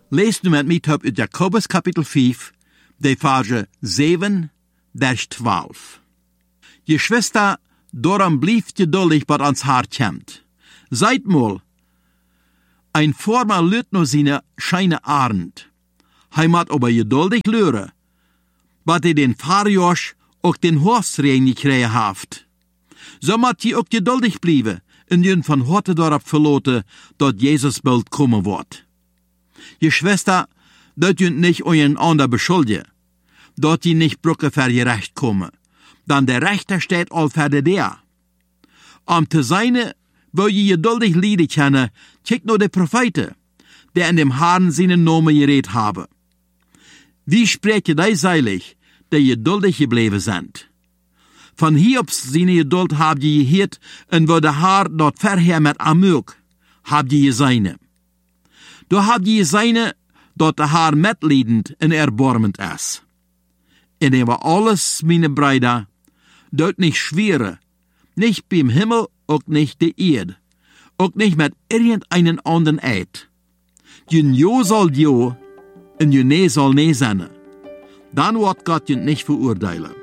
Lees nu met mij op uit Jakobus kapitel 5, de Verse 7 vers 12. Je Schwester, darum blieft geduldig, wat ans hart komt. Seid mal, ein Former lüt no seine scheine Arend. Hij moet aber geduldig leuren, wat hij den Farjosch ook den Horsregen gekregen heeft. So moet je ook geduldig blijven, en je van harte daarop verloten, dat Jezus bald komen wordt. Je Schwester, dat je niet een ander beschuldigen, dat je niet brücke voor je recht komen, dan der Rechter steht al verder der. Om te zijn, wil je geduldig lieden kennen, kijk naar de profeten, die in dem Herrn seinen Namen geredet haben. Wie spreekt die seilig, die geduldig gebleven zijn? Van Hiobs seine Geduld hab je geheerd, en wo de Herr dort verher met Amok, hab je seine. Du hab je seine, dat de Herr metliedend en erbarmend is. En er war alles, meine Brüder, dort nicht schwere, nicht beim Himmel, auch nicht der Erde, auch nicht mit irgendeinen anderen Eid. Jün Jo soll Jo, en jün Nee soll Nee sein. Dann wird Gott jün nicht verurteilen.